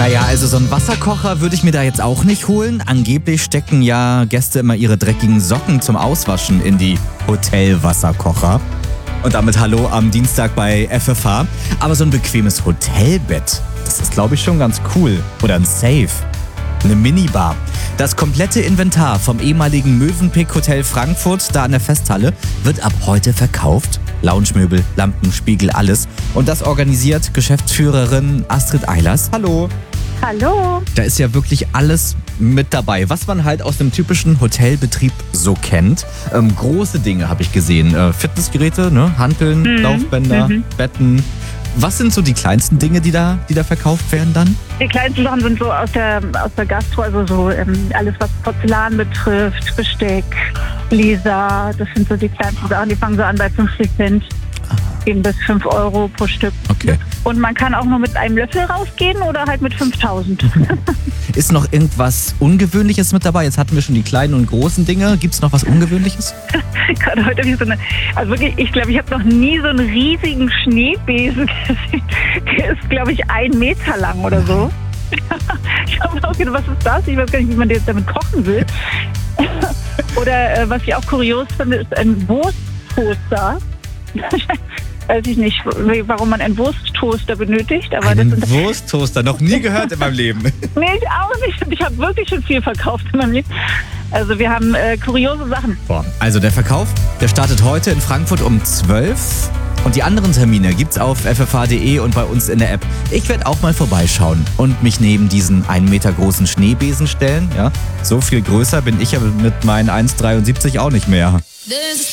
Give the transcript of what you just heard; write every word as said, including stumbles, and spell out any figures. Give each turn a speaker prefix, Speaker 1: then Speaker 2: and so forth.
Speaker 1: Naja, also so einen Wasserkocher würde ich mir da jetzt auch nicht holen. Angeblich stecken ja Gäste immer ihre dreckigen Socken zum Auswaschen in die Hotelwasserkocher. Und damit hallo am Dienstag bei F F H. Aber so ein bequemes Hotelbett, das ist glaube ich schon ganz cool. Oder ein Safe. Eine Minibar. Das komplette Inventar vom ehemaligen Mövenpick Hotel Frankfurt, da an der Festhalle, wird ab heute verkauft. Loungemöbel, Lampen, Spiegel, alles. Und das organisiert Geschäftsführerin Astrid Eilers. Hallo.
Speaker 2: Hallo.
Speaker 1: Da ist ja wirklich alles mit dabei, was man halt aus dem typischen Hotelbetrieb so kennt. Ähm, große Dinge habe ich gesehen. Äh, Fitnessgeräte, ne? Hanteln,
Speaker 2: Mhm.
Speaker 1: Laufbänder,
Speaker 2: Mhm.
Speaker 1: Betten. Was sind so die kleinsten Dinge, die da, die da verkauft werden dann?
Speaker 2: Die kleinsten Sachen sind so aus der, aus der Gastro, also so ähm, alles, was Porzellan betrifft, Besteck, Gläser, das sind so die kleinsten Sachen, die fangen so an bei fünfzig Cent. Gehen bis fünf Euro pro Stück.
Speaker 1: Okay.
Speaker 2: Und man kann auch nur mit einem Löffel rausgehen oder halt mit fünftausend.
Speaker 1: Ist noch irgendwas Ungewöhnliches mit dabei? Jetzt hatten wir schon die kleinen und großen Dinge. Gibt es noch was Ungewöhnliches?
Speaker 2: Gerade heute wie so eine, also wirklich, ich glaube, ich habe noch nie so einen riesigen Schneebesen gesehen. Der ist, glaube ich, ein Meter lang oder so. Ich habe auch gedacht, was ist das? Ich weiß gar nicht, wie man jetzt damit kochen will. Oder äh, was ich auch kurios finde, ist ein Wursttoaster. Weiß ich nicht, warum man einen Wursttoaster benötigt. Aber
Speaker 1: Einen
Speaker 2: das
Speaker 1: Wursttoaster, noch nie gehört in meinem Leben.
Speaker 2: Nee, ich auch nicht. Ich habe wirklich schon viel verkauft in meinem Leben. Also wir haben äh, kuriose Sachen.
Speaker 1: Boah. Also der Verkauf, der startet heute in Frankfurt um zwölf. Und die anderen Termine gibt's auf f f h punkt d e und bei uns in der App. Ich werde auch mal vorbeischauen und mich neben diesen einen Meter großen Schneebesen stellen. Ja, so viel größer bin ich aber mit meinen eins Komma dreiundsiebzig auch nicht mehr.